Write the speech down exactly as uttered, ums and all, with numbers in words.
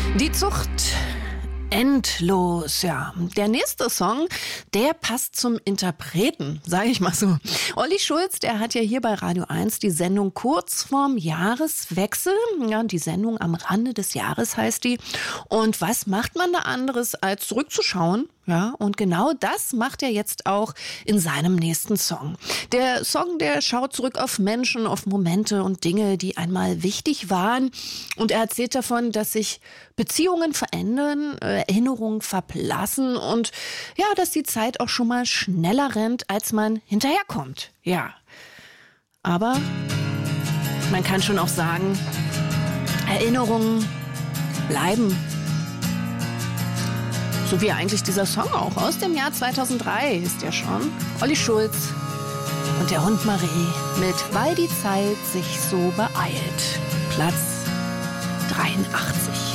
Die Zucht. Endlos, ja. Der nächste Song, der passt zum Interpreten, sage ich mal so. Olli Schulz, der hat ja hier bei Radio eins die Sendung kurz vorm Jahreswechsel. Ja, die Sendung am Rande des Jahres heißt die. Und was macht man da anderes, als zurückzuschauen? Ja, und genau das macht er jetzt auch in seinem nächsten Song. Der Song, der schaut zurück auf Menschen, auf Momente und Dinge, die einmal wichtig waren. Und er erzählt davon, dass sich Beziehungen verändern, Erinnerungen verblassen und ja, dass die Zeit auch schon mal schneller rennt, als man hinterherkommt. Ja, aber man kann schon auch sagen, Erinnerungen bleiben. So wie eigentlich dieser Song auch. Aus dem Jahr zweitausenddrei ist der schon. Olli Schulz und der Hund Marie mit Weil die Zeit sich so beeilt. Platz dreiundachtzig.